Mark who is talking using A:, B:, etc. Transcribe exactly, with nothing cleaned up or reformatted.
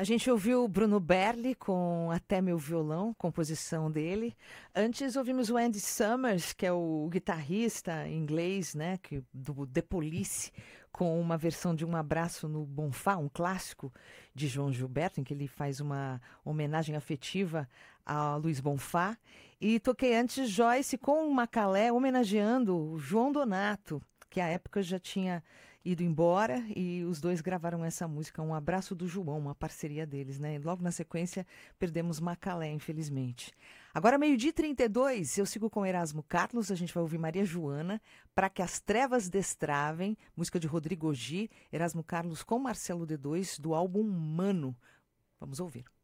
A: A gente ouviu Bruno Berli com Até Meu Violão, composição dele. Antes ouvimos o Andy Summers, que é o guitarrista inglês, né, que, do The Police, com uma versão de Um Abraço no Bonfá, um clássico de João Gilberto, em que ele faz uma homenagem afetiva a Luiz Bonfá. E toquei antes Joyce com o Macalé, homenageando o João Donato, que à época já tinha ido embora, e os dois gravaram essa música, Um Abraço do João, uma parceria deles, né? E logo na sequência perdemos Macalé, infelizmente. Agora, meio-dia e trinta e dois, eu sigo com Erasmo Carlos, a gente vai ouvir Maria Joana, Para que as Trevas Destravem, música de Rodrigo G, Erasmo Carlos com Marcelo D dois, do álbum Mano. Vamos ouvir.